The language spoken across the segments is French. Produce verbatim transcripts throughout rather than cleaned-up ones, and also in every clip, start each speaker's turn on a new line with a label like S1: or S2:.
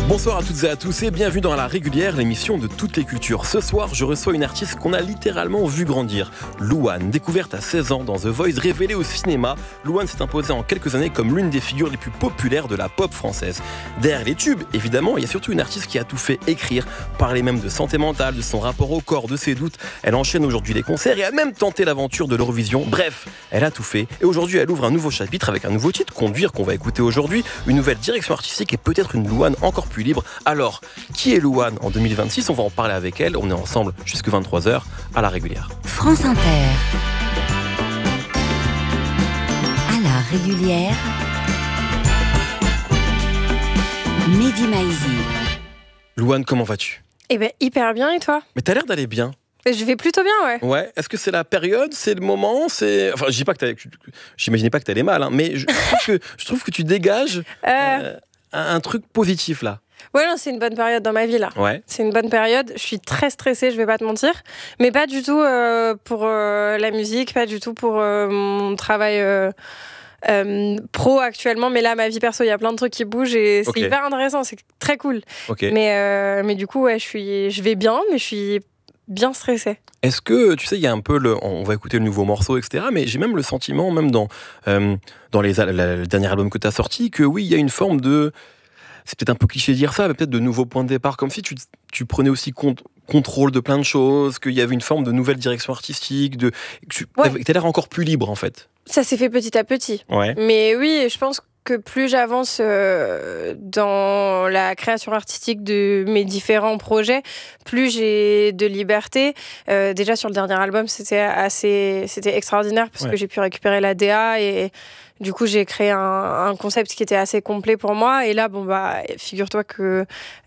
S1: Bonsoir à toutes et à tous et bienvenue dans La Régulière, l'émission de toutes les cultures. Ce soir, je reçois une artiste qu'on a littéralement vu grandir. Louane, découverte à seize ans dans The Voice, révélée au cinéma, Louane s'est imposée en quelques années comme l'une des figures les plus populaires de la pop française. Derrière les tubes, évidemment, il y a surtout une artiste qui a tout fait écrire, parler même de santé mentale, de son rapport au corps, de ses doutes. Elle enchaîne aujourd'hui les concerts et a même tenté l'aventure de l'Eurovision. Bref, elle a tout fait et aujourd'hui, elle ouvre un nouveau chapitre avec un nouveau titre, Conduire, qu'on va écouter aujourd'hui, une nouvelle direction artistique et peut-être une Louane encore plus libre. Alors, qui est Louane en deux mille vingt-six? On va en parler avec elle. On est ensemble jusqu'à vingt-trois heures à La Régulière.
S2: France Inter. À La Régulière. Mehdi Maizi.
S1: Louane, comment vas-tu?
S3: Eh ben hyper bien, et toi?
S1: Mais t'as l'air d'aller bien.
S3: Je vais plutôt bien, ouais.
S1: Ouais. Est-ce que c'est la période, c'est le moment, c'est. Enfin, je dis pas que t'allais... J'imaginais pas que t'allais mal, hein, mais je, je, trouve que, je trouve que tu dégages
S3: Euh...
S1: euh, un, un truc positif là.
S3: Ouais, non, c'est une bonne période dans ma vie, là.
S1: Ouais.
S3: C'est une bonne période. Je suis très stressée, je vais pas te mentir. Mais pas du tout euh, pour euh, la musique, pas du tout pour euh, mon travail euh, euh, pro actuellement. Mais là, ma vie perso, il y a plein de trucs qui bougent et c'est
S1: Okay.
S3: hyper intéressant, c'est très cool.
S1: Ok.
S3: Mais, euh, mais du coup, ouais, je, suis, je vais bien, mais je suis bien stressée.
S1: Est-ce que, tu sais, il y a un peu le. On va écouter le nouveau morceau, et cetera. Mais j'ai même le sentiment, même dans, euh, dans les, la- la- le dernier album que t'as sorti, que oui, il y a une forme de. C'est peut-être un peu cliché de dire ça, mais peut-être de nouveaux points de départ, comme si tu, tu prenais aussi compte, contrôle de plein de choses, qu'il y avait une forme de nouvelle direction artistique, de, que tu
S3: Ouais.
S1: avais- t'as l'air encore plus libre en fait.
S3: Ça s'est fait petit à petit.
S1: Ouais.
S3: Mais oui, je pense que plus j'avance euh, dans la création artistique de mes différents projets, plus j'ai de liberté. Euh, déjà sur le dernier album, c'était assez, c'était extraordinaire parce
S1: Ouais.
S3: que j'ai pu récupérer la D A et du coup j'ai créé un, un concept qui était assez complet pour moi. Et là, bon bah, figure-toi que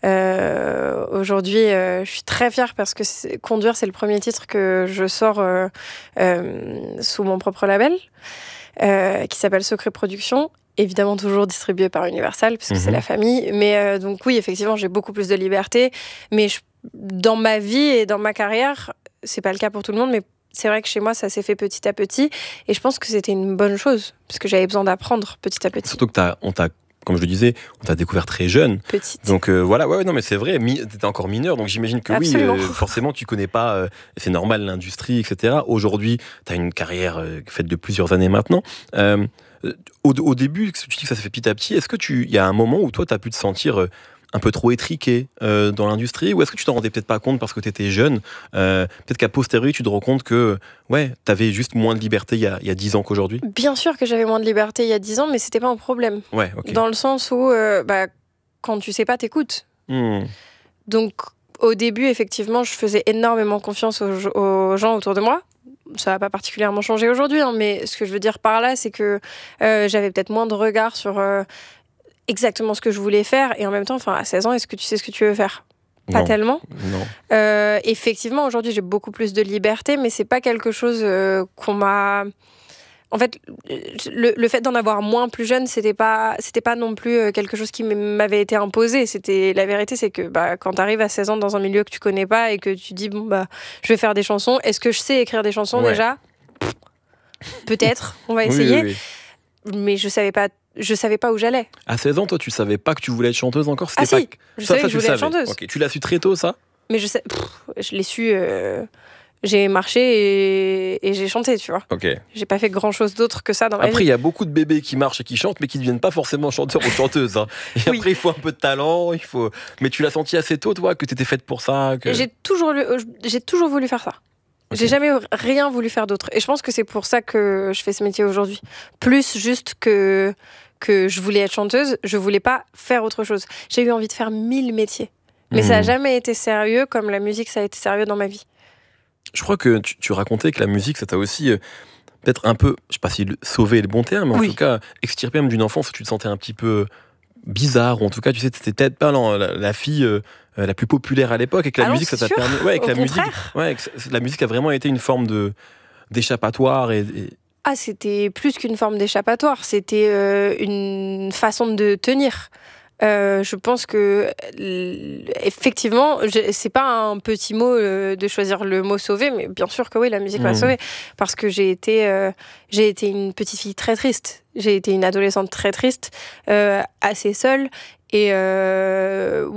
S3: euh, aujourd'hui, euh, je suis très fière parce que c'est- Conduire, c'est le premier titre que je sors euh, euh, sous mon propre label. Euh, qui s'appelle Secret Production, évidemment toujours distribué par Universal, parce que
S1: Mhm.
S3: c'est la famille. Mais euh, donc oui, effectivement, j'ai beaucoup plus de liberté. Mais je- dans ma vie et dans ma carrière, c'est pas le cas pour tout le monde, mais c'est vrai que chez moi, ça s'est fait petit à petit. Et je pense que c'était une bonne chose, parce que j'avais besoin d'apprendre petit à petit.
S1: Surtout que t'as, on t'a, comme je le disais, on t'a découvert très jeune.
S3: Petite.
S1: Donc euh, voilà, ouais, ouais, non, mais c'est vrai, mi- t'étais encore mineur, donc j'imagine que
S3: Absolument.
S1: oui, euh, forcément, tu connais pas, euh, c'est normal, l'industrie, et cetera. Aujourd'hui, t'as une carrière euh, faite de plusieurs années maintenant. Euh, au, au début, tu dis que ça se fait petit à petit, est-ce que tu, il y a un moment où toi, t'as pu te sentir euh, un peu trop étriqué euh, dans l'industrie, ou est-ce que tu t'en rendais peut-être pas compte parce que t'étais jeune? euh, Peut-être qu'à posteriori, tu te rends compte que, ouais, t'avais juste moins de liberté il y a, il y a dix ans qu'aujourd'hui.
S3: Bien sûr que j'avais moins de liberté il y a dix ans, mais c'était pas un problème.
S1: Ouais, ok.
S3: Dans le sens où, euh, bah, quand tu sais pas, t'écoutes.
S1: Hmm.
S3: Donc, au début, effectivement, je faisais énormément confiance aux, aux gens autour de moi. Ça n'a pas particulièrement changé aujourd'hui, hein, mais ce que je veux dire par là, c'est que euh, j'avais peut-être moins de regard sur euh, exactement ce que je voulais faire. Et en même temps, à seize ans, est-ce que tu sais ce que tu veux faire? Pas
S1: Non.
S3: tellement.
S1: Non.
S3: Euh, effectivement, aujourd'hui, j'ai beaucoup plus de liberté, mais c'est pas quelque chose euh, qu'on m'a... En fait, le, le fait d'en avoir moins plus jeune, c'était pas, c'était pas non plus euh, quelque chose qui m'avait été imposé. C'était, la vérité, c'est que bah, quand tu arrives à seize ans dans un milieu que tu connais pas et que tu dis, bon, bah, je vais faire des chansons, est-ce que je sais écrire des chansons
S1: Ouais.
S3: déjà? Peut-être, on va
S1: Oui,
S3: essayer.
S1: oui, oui.
S3: Mais je savais pas, je savais pas où j'allais.
S1: À seize ans, toi, tu savais pas que tu voulais être chanteuse encore? C'était
S3: Ah si,
S1: pas...
S3: je
S1: Ça,
S3: savais
S1: ça,
S3: que je
S1: tu
S3: voulais être
S1: savais.
S3: chanteuse.
S1: Ok. Tu l'as su très tôt, ça?
S3: Mais je sais, pff, je l'ai su, euh, j'ai marché et, et j'ai chanté, tu vois.
S1: Ok.
S3: J'ai pas fait grand chose d'autre que ça dans ma
S1: Après, il
S3: vie.
S1: y a beaucoup de bébés qui marchent et qui chantent, mais qui ne deviennent pas forcément chanteurs ou chanteuses. Hein. Et
S3: Oui.
S1: après, il faut un peu de talent, il faut. Mais tu l'as senti assez tôt, toi, que t'étais faite pour ça. Que...
S3: J'ai toujours, lu- euh, j'ai toujours voulu faire ça.
S1: Ok.
S3: J'ai jamais rien voulu faire d'autre. Et je pense que c'est pour ça que je fais ce métier aujourd'hui. Plus juste que, que je voulais être chanteuse, je voulais pas faire autre chose. J'ai eu envie de faire mille métiers. Mais
S1: Mhm.
S3: ça n'a jamais été sérieux comme la musique, ça a été sérieux dans ma vie.
S1: Je crois que tu, tu racontais que la musique, ça t'a aussi euh, peut-être un peu, je sais pas si le- sauvé est le bon terme, mais en
S3: Oui.
S1: tout cas, extirpé même d'une enfance où tu te sentais un petit peu bizarre, ou en tout cas, tu sais, t'étais peut-être pas la, la- la fille euh, euh, la plus populaire à l'époque, et que la
S3: Ah non,
S1: musique, ça
S3: c'est
S1: t'a
S3: sûr.
S1: permis. Ouais, et que
S3: Au
S1: la musique,
S3: contraire.
S1: ouais, que c- la musique a vraiment été une forme de d'échappatoire et, et-
S3: Ah, c'était plus qu'une forme d'échappatoire, c'était euh, une façon de tenir. Euh, je pense que l- effectivement, je- c'est pas un petit mot euh, de choisir le mot sauver, mais bien sûr que oui, la musique m'a
S1: Mhm.
S3: sauvée parce que j'ai été, euh, j'ai été une petite fille très triste. J'ai été une adolescente très triste, euh, assez seule. Et euh, ouais,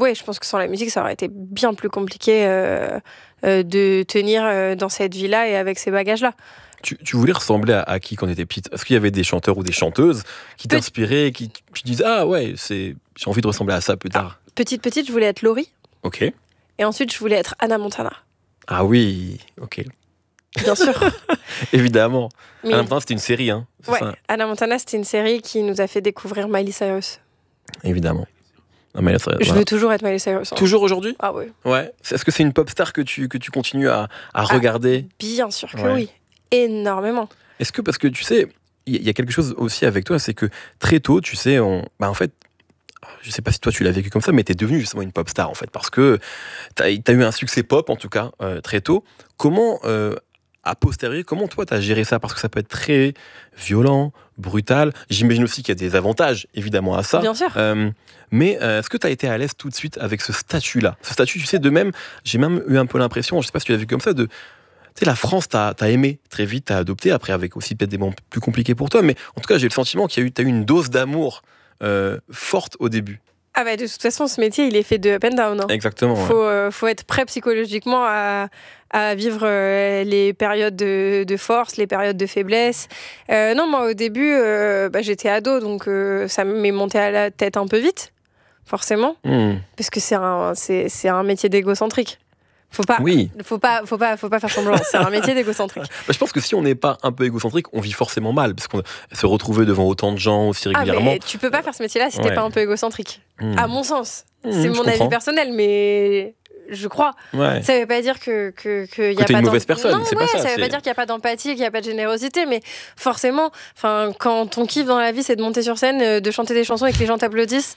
S3: ouais, je pense que sans la musique, ça aurait été bien plus compliqué euh, euh, de tenir euh, dans cette vie-là et avec ces bagages-là.
S1: Tu, tu voulais ressembler à, à qui quand tu étais petite? Est-ce qu'il y avait des chanteurs ou des chanteuses qui
S3: Pe-
S1: t'inspiraient, qui tu disais ah ouais, c'est j'ai envie de ressembler à ça plus tard?
S3: Petite, petite, je voulais être Laurie.
S1: Ok.
S3: Et ensuite, je voulais être Hannah Montana.
S1: Ah oui, ok.
S3: Bien sûr.
S1: Évidemment.
S3: Mais,
S1: Hannah Montana, c'était une série, hein. C'est
S3: ouais,
S1: ça,
S3: Hannah Montana, c'était une série qui nous a fait découvrir Miley Cyrus.
S1: évidemment. Non, mais là, ça-
S3: Je
S1: voilà.
S3: veux toujours être Miley Cyrus. hein.
S1: Toujours aujourd'hui?
S3: Ah oui.
S1: Ouais. Est-ce que c'est une pop star que tu, que tu continues à, à regarder?
S3: Bien sûr que
S1: Ouais.
S3: oui. Énormément.
S1: Est-ce que, parce que tu sais, il y, y a quelque chose aussi avec toi, c'est que très tôt, tu sais, on, bah en fait, je sais pas si toi tu l'as vécu comme ça, mais t'es devenue justement une pop star en fait, parce que t'as as eu un succès pop en tout cas euh, très tôt. Comment, euh, a posteriori, comment toi t'as géré ça? Parce que ça peut être très violent, brutal. J'imagine aussi qu'il y a des avantages évidemment à ça.
S3: Bien sûr.
S1: Euh, mais euh, est-ce que tu as été à l'aise tout de suite avec ce statut-là? Ce statut, tu sais, de même, j'ai même eu un peu l'impression, je sais pas si tu l'as vu comme ça, de, tu sais, la France t'a t'a aimé très vite, t'a adopté, après avec aussi peut-être des moments plus compliqués pour toi, mais en tout cas, j'ai le sentiment qu'il y a eu, t'as eu une dose d'amour euh, forte au début.
S3: Ah bah de toute façon, ce métier, il est fait de up and down. hein.
S1: Exactement. ouais.
S3: Faut, euh, faut être prêt psychologiquement à, à vivre euh, les périodes de, de force, les périodes de faiblesse. Euh, non, moi, au début, euh, bah, j'étais ado, donc euh, ça m'est monté à la tête un peu vite, forcément,
S1: Hmm.
S3: parce que c'est un, c'est, c'est un métier d'égocentrique. Faut pas,
S1: Oui.
S3: faut pas, faut pas, faut pas faire semblant. C'est un métier d'égocentrique.
S1: Bah, je pense que si on n'est pas un peu égocentrique, on vit forcément mal, parce qu'on se retrouver devant autant de gens aussi
S3: Ah,
S1: régulièrement.
S3: mais tu peux pas faire ce métier-là si t'es
S1: Ouais.
S3: pas un peu égocentrique.
S1: Hmm.
S3: À mon sens.
S1: Hmm,
S3: c'est
S1: je
S3: mon
S1: comprends.
S3: avis personnel, mais je crois.
S1: Ouais.
S3: Ça veut pas dire que que que y
S1: Que
S3: a
S1: t'es
S3: pas
S1: une
S3: d'em-
S1: mauvaise personne,
S3: Non,
S1: c'est pas
S3: ouais,
S1: ça,
S3: ça veut
S1: c'est-
S3: pas dire qu'il y a pas d'empathie, qu'il y a pas de générosité, mais forcément, enfin, quand ton kiff dans la vie, c'est de monter sur scène, euh, de chanter des chansons et que les gens t'applaudissent.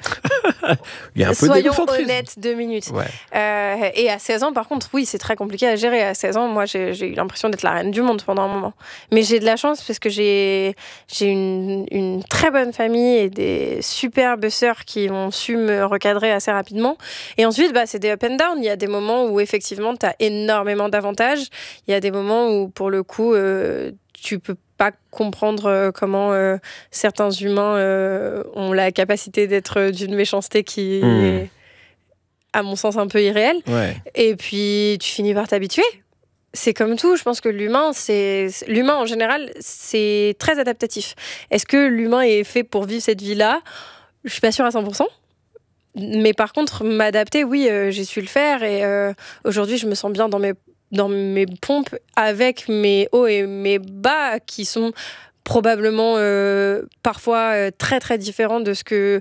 S1: Il y a un peu
S3: Soyons
S1: d'égocentrisme.
S3: honnêtes deux minutes.
S1: Ouais.
S3: Euh, et à seize ans, par contre, oui, c'est très compliqué à gérer. À seize ans, moi, j'ai, j'ai eu l'impression d'être la reine du monde pendant un moment. Mais j'ai de la chance parce que j'ai, j'ai une, une très bonne famille et des superbes sœurs qui ont su me recadrer assez rapidement. Et ensuite, bah, c'est des up and down. Il y a des moments où, effectivement, tu as énormément d'avantages. Il y a des moments où, pour le coup, euh, tu peux pas comprendre euh, comment euh, certains humains euh, ont la capacité d'être d'une méchanceté qui
S1: Mmh.
S3: est, à mon sens, un peu irréelle.
S1: Ouais.
S3: Et puis, tu finis par t'habituer. C'est comme tout. Je pense que l'humain, c'est l'humain en général, c'est très adaptatif. Est-ce que l'humain est fait pour vivre cette vie-là? Je suis pas sûre à cent pour cent. Mais par contre, m'adapter, oui, euh, j'ai su le faire. Et euh, aujourd'hui, je me sens bien dans mes dans mes pompes avec mes hauts et mes bas qui sont probablement euh, parfois euh, très très différents de ce que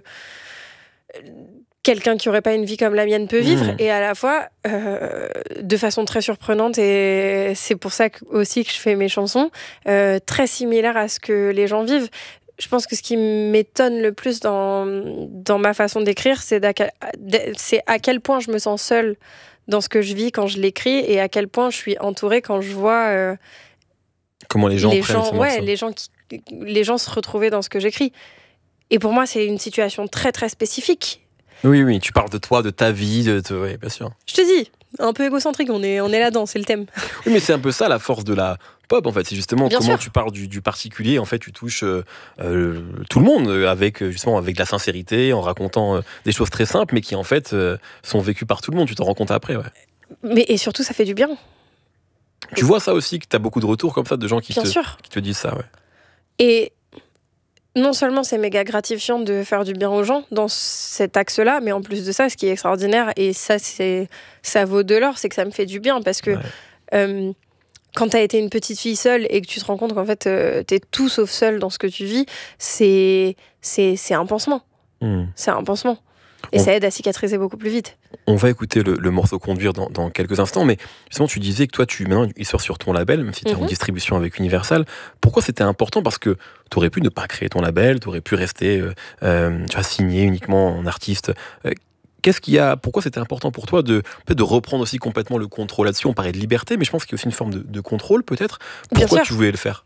S3: quelqu'un qui aurait pas une vie comme la mienne peut vivre,
S1: Mmh.
S3: et à la fois euh, de façon très surprenante, et c'est pour ça que, aussi que je fais mes chansons euh, très similaires à ce que les gens vivent. Je pense que ce qui m'étonne le plus dans, dans ma façon d'écrire, c'est, d'à quel, c'est à quel point je me sens seule dans ce que je vis quand je l'écris, et à quel point je suis entourée quand je vois euh,
S1: Comment les gens
S3: les
S1: prennent
S3: gens,
S1: ce
S3: ouais,
S1: morceau.
S3: les gens qui, les gens se retrouver dans ce que j'écris. Et pour moi, c'est une situation très très spécifique.
S1: Oui, oui, tu parles de toi, de ta vie, de, de... Oui, bien sûr.
S3: Je te dis, un peu égocentrique, on est, on est là-dedans, c'est le thème.
S1: Oui, mais c'est un peu ça la force de la pop, en fait. C'est justement
S3: Bien
S1: comment
S3: sûr.
S1: tu parles du, du particulier. En fait, tu touches euh, euh, tout le monde euh, avec euh, justement avec de la sincérité, en racontant euh, des choses très simples, mais qui en fait euh, sont vécues par tout le monde. Tu t'en rends compte après, ouais.
S3: Mais, et surtout, ça fait du bien,
S1: Tu vois ça aussi, que tu as beaucoup de retours comme ça, de gens qui,
S3: bien
S1: te,
S3: sûr.
S1: qui te disent ça, ouais.
S3: Et non seulement c'est méga gratifiant de faire du bien aux gens dans cet axe-là, mais en plus de ça, ce qui est extraordinaire, et ça, c'est, ça vaut de l'or, c'est que ça me fait du bien, parce que
S1: Ouais.
S3: euh, quand t'as été une petite fille seule et que tu te rends compte qu'en fait, euh, t'es tout sauf seule dans ce que tu vis, c'est, c'est, c'est un pansement.
S1: Hmm.
S3: C'est un pansement. Et
S1: On-
S3: ça aide à cicatriser beaucoup plus vite.
S1: On va écouter le, le morceau Conduire dans, dans quelques instants, mais justement, tu disais que toi, tu maintenant, il sort sur ton label, même si tu es en
S3: Mhm.
S1: distribution avec Universal. Pourquoi c'était important? Parce que tu aurais pu ne pas créer ton label, tu aurais pu rester euh, euh, tu vois, signé uniquement en artiste. Euh, Qu'est-ce qu'il y a? Pourquoi c'était important pour toi de, peut-être de reprendre aussi complètement le contrôle là-dessus? On parlait de liberté, mais je pense qu'il y a aussi une forme de, de contrôle, peut-être.
S3: Bien
S1: Pourquoi
S3: sûr.
S1: tu voulais le faire?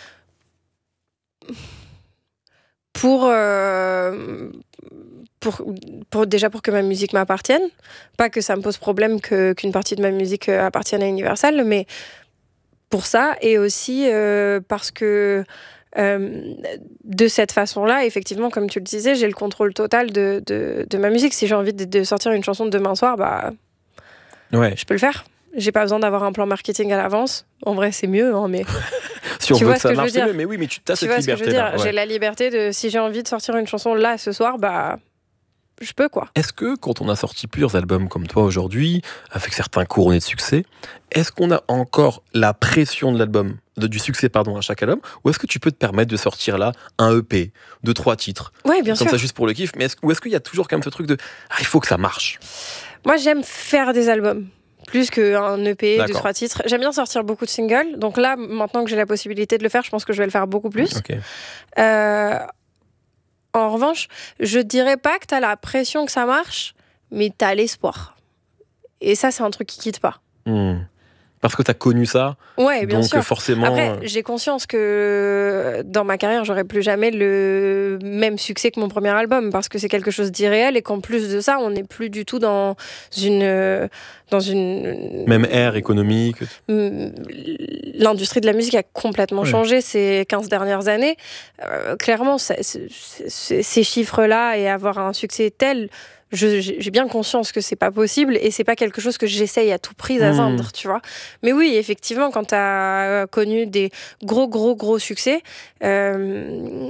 S3: Pour, euh, pour, pour, déjà pour que ma musique m'appartienne. Pas que ça me pose problème que, qu'une partie de ma musique euh, appartienne à Universal, mais pour ça, et aussi euh, parce que euh, de cette façon-là, effectivement, comme tu le disais, j'ai le contrôle total de, de, de ma musique. Si j'ai envie de, de sortir une chanson demain soir, bah,
S1: ouais.
S3: je peux le faire. J'ai pas besoin d'avoir un plan marketing à l'avance. En vrai, c'est mieux, hein, mais...
S1: Si on
S3: tu
S1: veut
S3: vois
S1: que ça
S3: ce que
S1: marche,
S3: je veux
S1: c'est
S3: dire.
S1: mieux. Mais oui, mais tu as
S3: Tu
S1: cette
S3: vois ce que je veux
S1: liberté-là.
S3: dire.
S1: Ouais.
S3: J'ai la liberté de, si j'ai envie de sortir une chanson là, ce soir, bah... je peux, quoi.
S1: Est-ce que quand on a sorti plusieurs albums comme toi aujourd'hui, avec certains couronnés de succès, est-ce qu'on a encore la pression de l'album, de, du succès pardon, à chaque album, ou est-ce que tu peux te permettre de sortir là un E P, deux, trois titres,
S3: Ouais, bien
S1: comme
S3: sûr.
S1: ça juste pour le kiff, mais est-ce, ou est-ce qu'il y a toujours quand même ce truc de ah, il faut que ça marche?
S3: Moi, j'aime faire des albums. Plus qu'un E P,
S1: D'accord.
S3: deux, trois titres. J'aime bien sortir beaucoup de singles. Donc là, maintenant que j'ai la possibilité de le faire, je pense que je vais le faire beaucoup plus.
S1: Ok.
S3: Euh, en revanche, je dirais pas que t'as la pression que ça marche, mais t'as l'espoir. Et ça, c'est un truc qui quitte pas.
S1: Hmm. Parce que tu as connu ça,
S3: Ouais, bien
S1: donc
S3: sûr.
S1: forcément...
S3: Après, j'ai conscience que dans ma carrière, j'aurai plus jamais le même succès que mon premier album, parce que c'est quelque chose d'irréel et qu'en plus de ça, on n'est plus du tout dans une... Dans une...
S1: Même ère économique.
S3: L'industrie de la musique a complètement
S1: Ouais.
S3: changé ces quinze dernières années. Euh, clairement, c'est- c'est- c'est- ces chiffres-là et avoir un succès tel... Je, j'ai j'ai bien conscience que c'est pas possible et c'est pas quelque chose que j'essaye à tout prix d'atteindre,
S1: Mmh.
S3: tu vois. Mais oui, effectivement, quand tu as connu des gros, gros, gros succès, euh,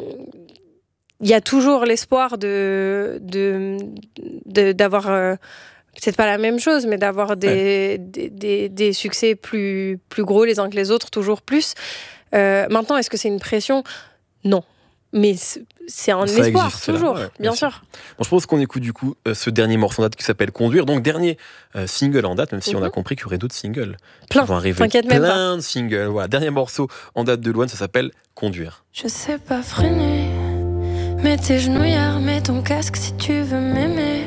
S3: il y a toujours l'espoir de, de, de- d'avoir, euh, peut-être pas la même chose, mais d'avoir des, des, des, des succès plus, plus gros les uns que les autres, toujours plus. Euh, maintenant, est-ce que c'est une pression ? Non. Mais c'est c'est un
S1: Ça
S3: espoir,
S1: existe, là.
S3: toujours,
S1: Ouais,
S3: bien
S1: bien
S3: sûr.
S1: Bon, je pense qu'on écoute du coup euh, ce dernier morceau en date qui s'appelle Conduire. Donc dernier euh, single en date, même si on a
S3: Mhm.
S1: compris qu'il y aurait d'autres singles.
S3: Plein,
S1: qui vont arriver.
S3: t'inquiète même pas.
S1: Plein de singles. Voilà, dernier morceau en date de Louane, ça s'appelle Conduire.
S4: Je sais pas freiner. Mets tes genouillères, mets ton casque si tu veux m'aimer.